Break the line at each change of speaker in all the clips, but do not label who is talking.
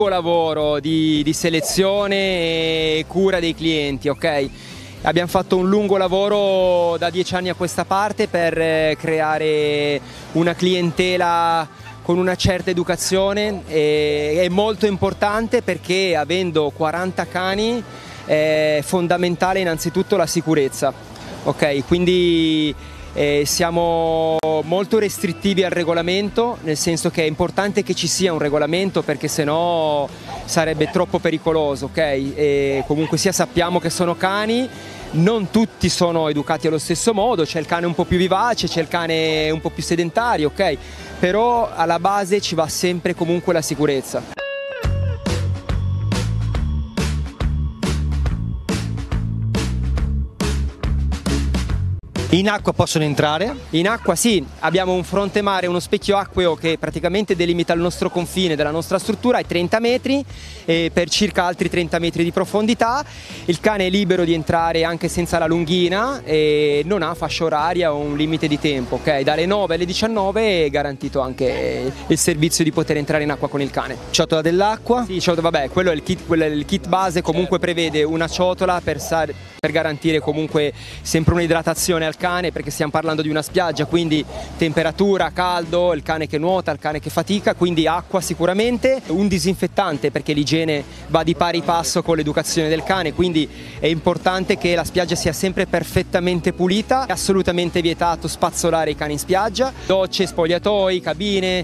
lavoro di selezione e cura dei clienti, ok? Abbiamo fatto un lungo lavoro da 10 anni a questa parte per creare una clientela con una certa educazione, è molto importante perché avendo 40 cani è fondamentale innanzitutto la sicurezza, ok? Quindi siamo molto restrittivi al regolamento, nel senso che è importante che ci sia un regolamento perché sennò sarebbe troppo pericoloso, ok? E comunque sia sappiamo che sono cani, non tutti sono educati allo stesso modo, c'è il cane un po' più vivace, c'è il cane un po' più sedentario, ok? Però alla base ci va sempre comunque la sicurezza.
In acqua possono entrare?
In acqua sì, abbiamo un fronte mare, uno specchio acqueo che praticamente delimita il nostro confine della nostra struttura ai 30 metri per circa altri 30 metri di profondità. Il cane è libero di entrare anche senza la lunghina e non ha fascia oraria o un limite di tempo, ok? Dalle 9 alle 19 è garantito anche il servizio di poter entrare in acqua con il cane.
Ciotola dell'acqua?
Sì, vabbè, quello è il kit base, comunque prevede una ciotola per garantire comunque sempre un'idratazione al cane, perché stiamo parlando di una spiaggia, quindi temperatura, caldo, il cane che nuota, il cane che fatica, quindi acqua sicuramente, un disinfettante perché l'igiene va di pari passo con l'educazione del cane, quindi è importante che la spiaggia sia sempre perfettamente pulita, è assolutamente vietato spazzolare i cani in spiaggia, docce, spogliatoi, cabine,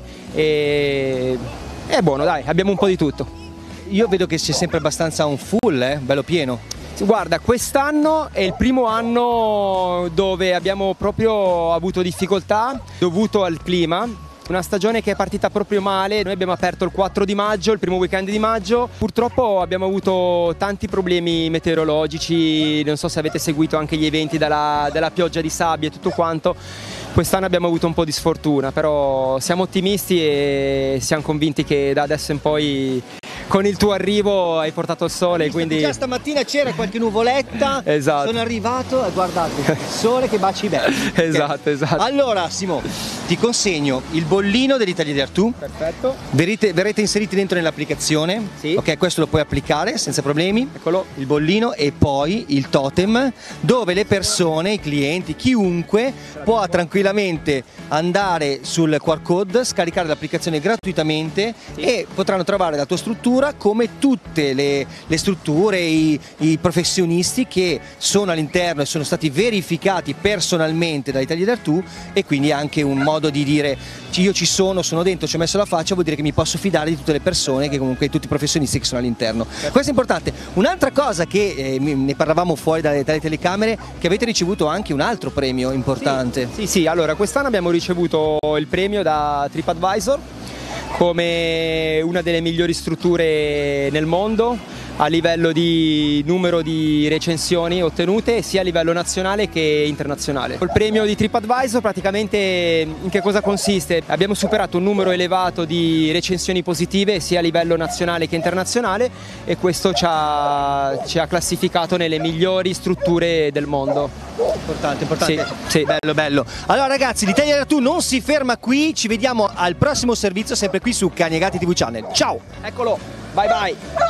è buono, dai, abbiamo un po' di tutto.
Io vedo che c'è sempre abbastanza un full, bello pieno.
Guarda, quest'anno è il primo anno dove abbiamo proprio avuto difficoltà dovuto al clima. Una stagione che è partita proprio male, noi abbiamo aperto il 4 di maggio, il primo weekend di maggio, purtroppo abbiamo avuto tanti problemi meteorologici, non so se avete seguito anche gli eventi della pioggia di sabbia e tutto quanto. Quest'anno abbiamo avuto un po' di sfortuna, però siamo ottimisti e siamo convinti che da adesso in poi con il tuo arrivo hai portato il sole, quindi
già stamattina c'era qualche nuvoletta,
esatto.
Sono arrivato e guardate, il sole che baci bello.
Esatto, esatto.
Allora Simo, ti consegno il bollino dell'Italia di Artù.
Perfetto.
Verrete inseriti dentro nell'applicazione.
Sì.
Ok, questo lo puoi applicare senza problemi.
Eccolo.
Il bollino e poi il totem dove le persone, i clienti, chiunque può tranquillamente andare sul QR code, scaricare l'applicazione gratuitamente, sì, e potranno trovare la tua struttura come tutte le strutture, i professionisti che sono all'interno e sono stati verificati personalmente dall'Italia di Artù, e quindi anche un modo di dire io ci sono dentro, ci ho messo la faccia, vuol dire che mi posso fidare di tutte le persone, che comunque tutti i professionisti che sono all'interno. Questo è importante. Un'altra cosa che ne parlavamo fuori dalle telecamere, che avete ricevuto anche un altro premio importante.
Sì, allora quest'anno abbiamo ricevuto il premio da TripAdvisor come una delle migliori strutture nel mondo a livello di numero di recensioni ottenute sia a livello nazionale che internazionale. Il premio di TripAdvisor praticamente in che cosa consiste? Abbiamo superato un numero elevato di recensioni positive sia a livello nazionale che internazionale e questo ci ha classificato nelle migliori strutture del mondo.
Importante.
Sì.
Bello. Allora ragazzi, l'Italia di Artù non si ferma qui, ci vediamo al prossimo servizio sempre qui su Cani e Gatti TV Channel. Ciao!
Eccolo, bye bye!